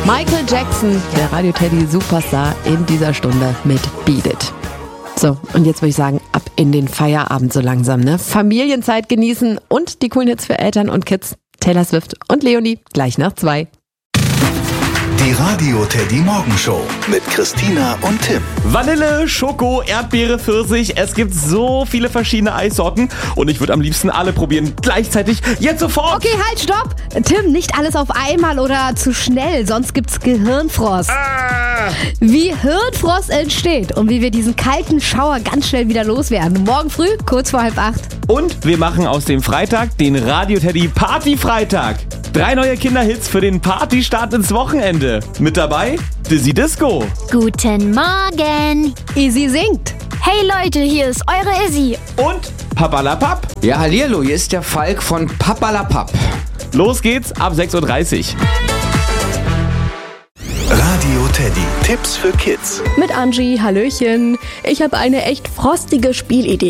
Michael Jackson, der Radio Teddy Superstar in dieser Stunde mit Beat It. So, und jetzt würde ich sagen, ab in den Feierabend so langsam, ne? Familienzeit genießen und die coolen Hits für Eltern und Kids. Taylor Swift und Leonie, gleich nach 2. Die Radio Teddy Morgenshow mit Christina und Tim. Vanille, Schoko, Erdbeere, Pfirsich. Es gibt so viele verschiedene Eissorten und ich würde am liebsten alle probieren. Gleichzeitig, jetzt sofort. Okay, halt, stopp. Tim, nicht alles auf einmal oder zu schnell, sonst gibt's Gehirnfrost. Wie Hirnfrost entsteht und wie wir diesen kalten Schauer ganz schnell wieder loswerden. Morgen früh, kurz vor 7:30. Und wir machen aus dem Freitag den Radio Teddy Party-Freitag. 3 neue Kinderhits für den Partystart ins Wochenende. Mit dabei Dizzy Disco. Guten Morgen. Izzy singt. Hey Leute, hier ist eure Izzy. Und Papalapap. Ja, hallihallo, hier ist der Falk von Papalapap. Los geht's ab 6:30 Uhr. Radio Teddy. Tipps für Kids. Mit Angie, hallöchen. Ich habe eine echt frostige Spielidee